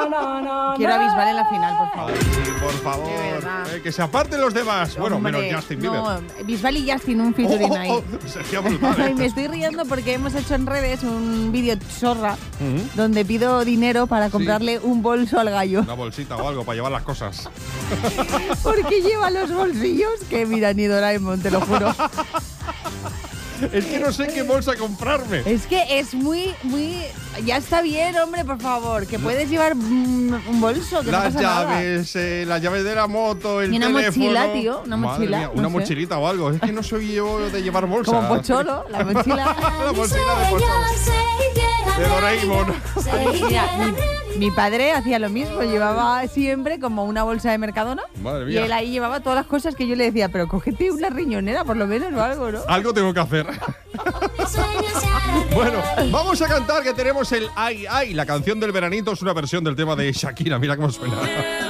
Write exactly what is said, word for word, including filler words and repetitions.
Quiero a Bisbal en la final, por favor. Ay, sí, por favor. Eh, que se aparten los demás. Bueno, Hombre, menos Justin Bieber. No, Bisbal y Justin, un featuring Oh, oh, ahí. oh, sería brutal, ¿eh? Ay, me estoy riendo porque hemos hecho en redes un vídeo chorra Ujú. donde pido dinero para comprarle un bolso al gallo. Una bolsita o algo para llevar las cosas. Porque lleva los bolsillos que mira ni Doraemon, te lo juro. Es que no sé qué bolsa comprarme. Es que es muy, muy... Ya está bien, hombre, por favor. Que puedes llevar mm, un bolso, que Las no pasa nada. llaves, eh, las llaves de la moto, el Y una teléfono. mochila, tío, una Madre mochila, mía, no una sé. mochilita o algo. Es que no soy yo de llevar bolsa. Como Pocholo, la mochila. La mochila de Pocholo. De Doraemon. Ay, mira, mi, mi padre hacía lo mismo, llevaba siempre como una bolsa de Mercadona. Madre Y mía. él ahí llevaba todas las cosas que yo le decía, pero cógete una riñonera por lo menos o algo, ¿no? Algo tengo que hacer. Bueno, vamos a cantar que tenemos el Ay Ay. La canción del veranito es una versión del tema de Shakira. Mira cómo suena.